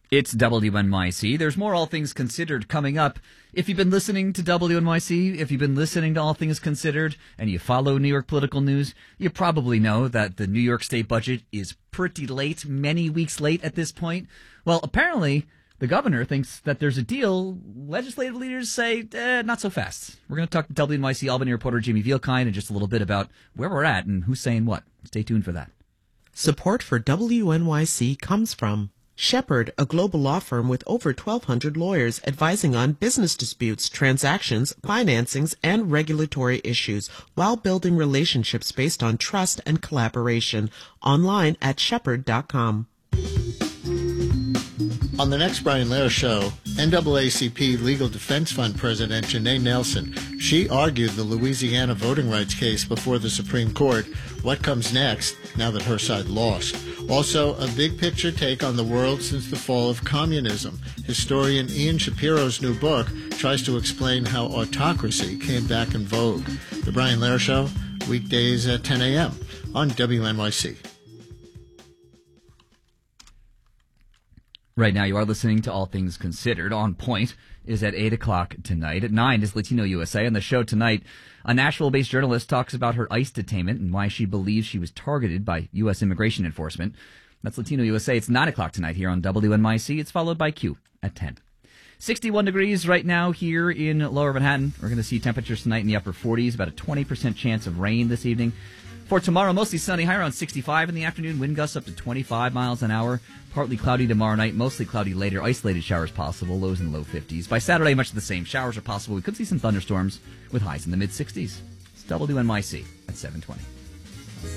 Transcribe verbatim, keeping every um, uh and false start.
It's W N Y C. There's more All Things Considered coming up. If you've been listening to W N Y C, if you've been listening to All Things Considered, and you follow New York political news, you probably know that the New York state budget is pretty late, many weeks late at this point. Well, apparently, the governor thinks that there's a deal. Legislative leaders say, eh, not so fast. We're going to talk to W N Y C Albany reporter Jamie Vielkind in just a little bit about where we're at and who's saying what. Stay tuned for that. Support for W N Y C comes from Shepherd, a global law firm with over twelve hundred lawyers advising on business disputes, transactions, financings, and regulatory issues while building relationships based on trust and collaboration. Online at shepherd dot com. On the next Brian Lehrer Show, N double A C P Legal Defense Fund President Janae Nelson. She argued the Louisiana voting rights case before the Supreme Court. What comes next now that her side lost? Also, a big-picture take on the world since the fall of communism. Historian Ian Shapiro's new book tries to explain how autocracy came back in vogue. The Brian Lehrer Show, weekdays at ten a.m. on W N Y C. Right now, you are listening to All Things Considered. On Point is at eight o'clock tonight. At nine is Latino U S A. On the show tonight, a Nashville-based journalist talks about her ICE detainment and why she believes she was targeted by U S immigration enforcement. That's Latino U S A. It's nine o'clock tonight here on W N Y C. It's followed by Q at ten. sixty-one degrees right now here in Lower Manhattan. We're going to see temperatures tonight in the upper forties, about a twenty percent chance of rain this evening. For tomorrow, mostly sunny, high around sixty-five in the afternoon, wind gusts up to twenty-five miles an hour. Partly cloudy tomorrow night, mostly cloudy later, isolated showers possible, lows in the low fifties. By Saturday, much the same. Showers are possible. We could see some thunderstorms with highs in the mid-sixties. It's W N Y C at seven twenty.